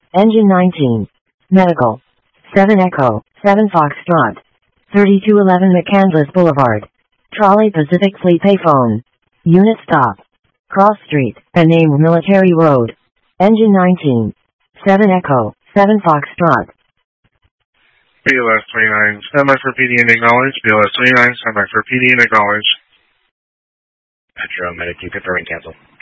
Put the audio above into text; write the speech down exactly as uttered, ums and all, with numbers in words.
Engine nineteen. Medical. seven Echo, seven Foxtrot. thirty-two eleven McCandless Boulevard. Trolley Pacific Fleet Payphone. Unit stop. Cross Street, and name Military Road. Engine nineteen. seven Echo, seven Foxtrot. B L S twenty-nine, stand by for P D and acknowledge. B L S twenty-nine, stand by for P D and acknowledge. Metro Medic, you confirming cancel.